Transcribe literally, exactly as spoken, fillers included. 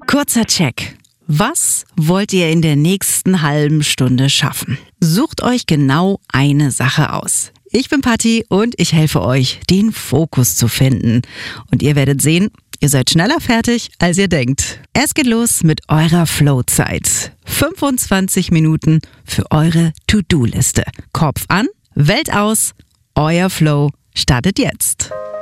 Kurzer Check. Was wollt ihr in der nächsten halben Stunde schaffen? Sucht euch genau eine Sache aus. Ich bin Patti und ich helfe euch, den Fokus zu finden. Und ihr werdet sehen, ihr seid schneller fertig, als ihr denkt. Es geht los mit eurer Flow-Zeit. fünfundzwanzig Minuten für eure To-Do-Liste. Kopf an, Welt aus, euer Flow startet jetzt.